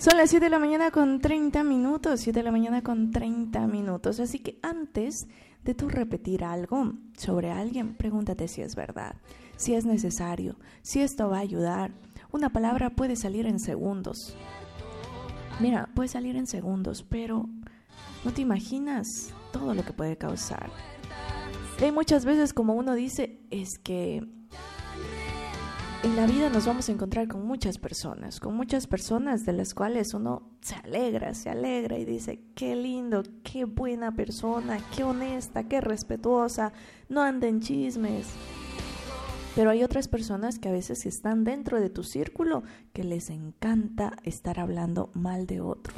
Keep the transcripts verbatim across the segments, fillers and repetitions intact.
Son las siete de la mañana con treinta minutos, siete de la mañana con treinta minutos. Así que antes de tú repetir algo sobre alguien, pregúntate si es verdad, si es necesario, si esto va a ayudar. Una palabra puede salir en segundos. Mira, puede salir en segundos, pero no te imaginas todo lo que puede causar. Y hay muchas veces, como uno dice, es que en la vida nos vamos a encontrar con muchas personas, con muchas personas de las cuales uno se alegra, se alegra y dice, qué lindo, qué buena persona, qué honesta, qué respetuosa, no anda en chismes. Pero hay otras personas que a veces están dentro de tu círculo que les encanta estar hablando mal de otros.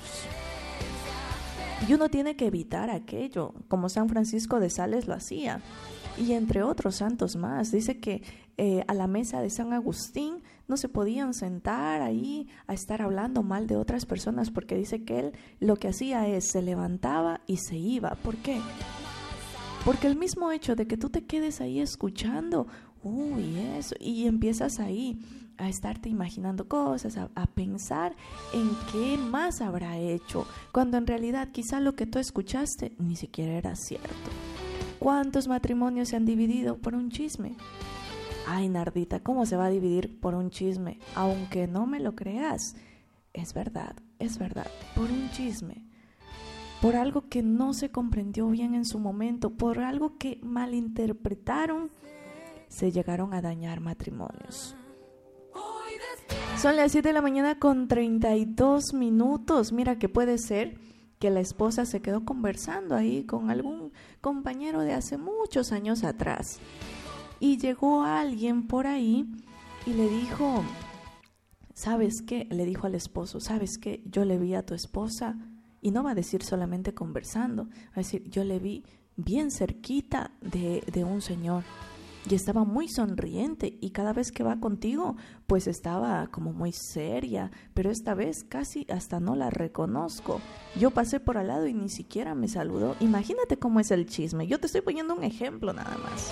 Y uno tiene que evitar aquello, como San Francisco de Sales lo hacía. Y entre otros santos más, dice que eh, a la mesa de San Agustín no se podían sentar ahí a estar hablando mal de otras personas, porque dice que él lo que hacía es se levantaba y se iba. ¿Por qué? Porque el mismo hecho de que tú te quedes ahí escuchando, uy, eso, y empiezas ahí a estarte imaginando cosas, a, a pensar en qué más habrá hecho, cuando en realidad quizá lo que tú escuchaste ni siquiera era cierto. ¿Cuántos matrimonios se han dividido por un chisme? Ay, Nardita, ¿cómo se va a dividir por un chisme? Aunque no me lo creas, es verdad, es verdad, por un chisme, por algo que no se comprendió bien en su momento, por algo que malinterpretaron, se llegaron a dañar matrimonios. Son las siete de la mañana con treinta y dos minutos. Mira que puede ser que la esposa se quedó conversando ahí con algún compañero de hace muchos años atrás. Y llegó alguien por ahí y le dijo, ¿sabes qué? Le dijo al esposo, ¿sabes qué? Yo le vi a tu esposa, y no va a decir solamente conversando, va a decir, yo le vi bien cerquita de, de un señor. Y estaba muy sonriente y cada vez que va contigo, pues estaba como muy seria, pero esta vez casi hasta no la reconozco. Yo pasé por al lado y ni siquiera me saludó. Imagínate cómo es el chisme. Yo te estoy poniendo un ejemplo nada más.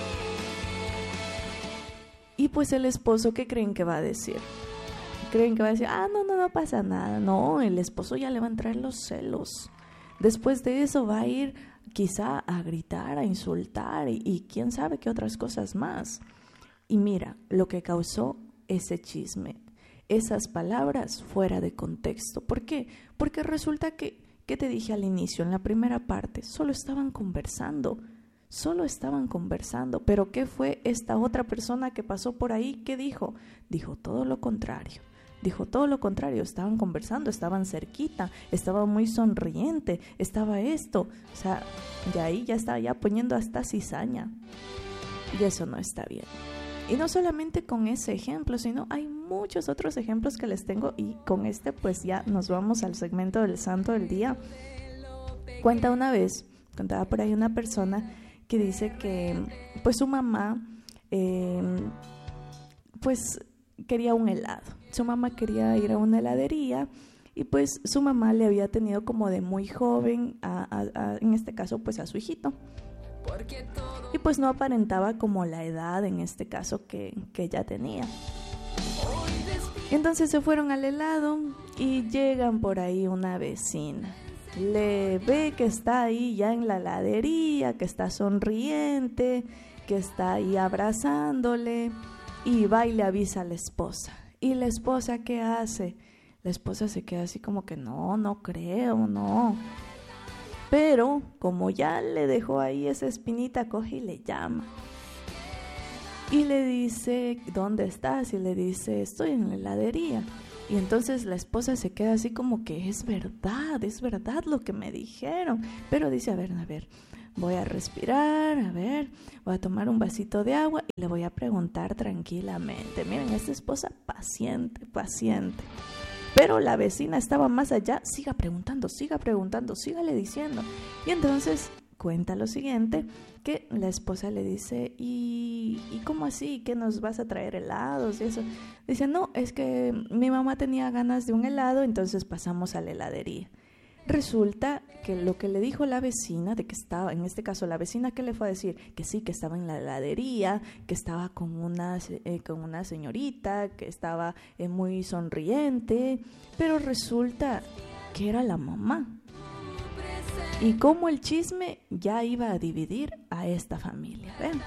Y pues el esposo, ¿qué creen que va a decir? Creen que va a decir, ah, no, no, no pasa nada. No, el esposo ya le va a entrar los celos. Después de eso va a ir quizá a gritar, a insultar y, y quién sabe qué otras cosas más. Y mira lo que causó ese chisme, esas palabras fuera de contexto. ¿Por qué? Porque resulta que, ¿qué te dije al inicio? En la primera parte, solo estaban conversando, solo estaban conversando. Pero ¿qué fue esta otra persona que pasó por ahí? ¿Qué dijo? Dijo todo lo contrario. Dijo todo lo contrario, estaban conversando, estaban cerquita, estaba muy sonriente, estaba esto, o sea, de ahí ya estaba ya poniendo hasta cizaña, y eso no está bien. Y no solamente con ese ejemplo, sino hay muchos otros ejemplos que les tengo, y con este pues ya nos vamos al segmento del santo del día. Cuenta una vez, contaba por ahí una persona que dice que pues su mamá eh, pues quería un helado. Su mamá quería ir a una heladería y pues su mamá le había tenido como de muy joven, a, a, a, en este caso pues a su hijito. Y pues no aparentaba como la edad en este caso que, que ella tenía. Entonces se fueron al helado y llegan por ahí una vecina. Le ve que está ahí ya en la heladería, que está sonriente, que está ahí abrazándole, y va y le avisa a la esposa. ¿Y la esposa qué hace? La esposa se queda así como que no, no creo, no. Pero como ya le dejó ahí esa espinita, coge y le llama. Y le dice, ¿dónde estás? Y le dice, estoy en la heladería. Y entonces la esposa se queda así como que es verdad, es verdad lo que me dijeron. Pero dice, a ver, a ver, voy a respirar, a ver, voy a tomar un vasito de agua y le voy a preguntar tranquilamente. Miren, esta esposa paciente, paciente. Pero la vecina estaba más allá, siga preguntando, siga preguntando, sígale diciendo. Y entonces cuenta lo siguiente, que la esposa le dice, ¿y, ¿y cómo así? ¿Que nos vas a traer helados? Y eso. Dice, no, es que mi mamá tenía ganas de un helado, entonces pasamos a la heladería. Resulta que lo que le dijo la vecina, de que estaba, en este caso la vecina, ¿qué le fue a decir? Que sí, que estaba en la heladería, que estaba con una, eh, con una señorita, que estaba eh, muy sonriente, pero resulta que era la mamá. Y como el chisme ya iba a dividir a esta familia, ¿ven?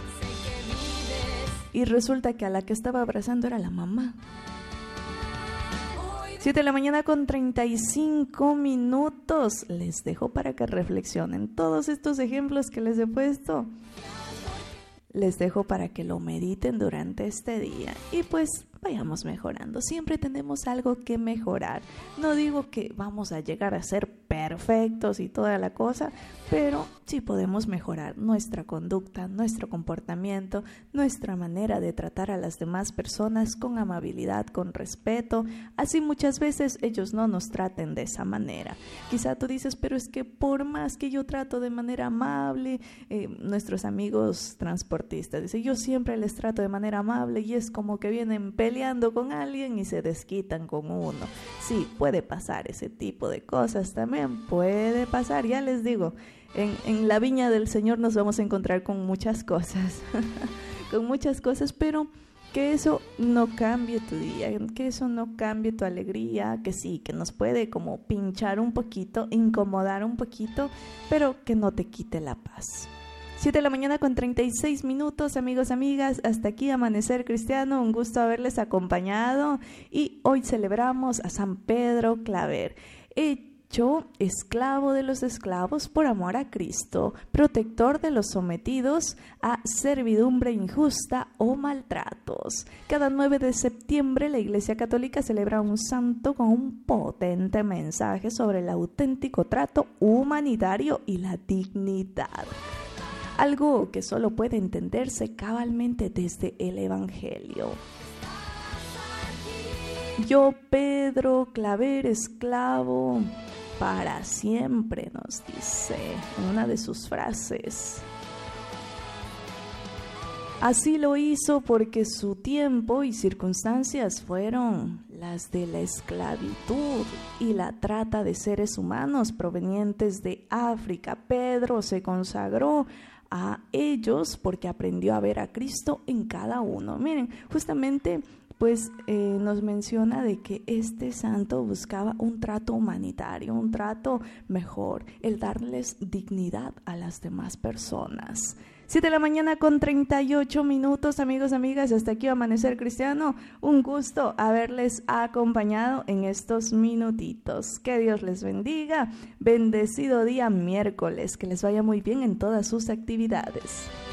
Y resulta que a la que estaba abrazando era la mamá. siete de la mañana con treinta y cinco minutos. Les dejo para que reflexionen. Todos estos ejemplos que les he puesto, les dejo para que lo mediten durante este día. Y pues vayamos mejorando. Siempre tenemos algo que mejorar. No digo que vamos a llegar a ser perfectos y toda la cosa, pero sí podemos mejorar nuestra conducta, nuestro comportamiento, nuestra manera de tratar a las demás personas con amabilidad, con respeto. Así muchas veces ellos no nos traten de esa manera. Quizá tú dices, pero es que por más que yo trato de manera amable, eh, nuestros amigos transportistas dicen, yo siempre les trato de manera amable y es como que vienen peleando con alguien y se desquitan con uno. Sí, puede pasar ese tipo de cosas también. Puede pasar, ya les digo, en, en la viña del Señor nos vamos a encontrar con muchas cosas, con muchas cosas, pero que eso no cambie tu día, que eso no cambie tu alegría, que sí, que nos puede como pinchar un poquito, incomodar un poquito, pero que no te quite la paz. siete de la mañana con treinta y seis minutos, amigos, amigas, hasta aquí Amanecer Cristiano, un gusto haberles acompañado y hoy celebramos a San Pedro Claver, hecho esclavo de los esclavos por amor a Cristo, protector de los sometidos a servidumbre injusta o maltratos. Cada nueve de septiembre la Iglesia Católica celebra un santo con un potente mensaje sobre el auténtico trato humanitario y la dignidad. Algo que solo puede entenderse cabalmente desde el Evangelio. Yo, Pedro Claver, esclavo, para siempre, nos dice en una de sus frases. Así lo hizo porque su tiempo y circunstancias fueron las de la esclavitud y la trata de seres humanos provenientes de África. Pedro se consagró a ellos porque aprendió a ver a Cristo en cada uno. Miren, justamente pues eh, nos menciona de que este santo buscaba un trato humanitario, un trato mejor, el darles dignidad a las demás personas. siete de la mañana con treinta y ocho minutos, amigos, amigas, hasta aquí Amanecer Cristiano. Un gusto haberles acompañado en estos minutitos. Que Dios les bendiga. Bendecido día miércoles, que les vaya muy bien en todas sus actividades.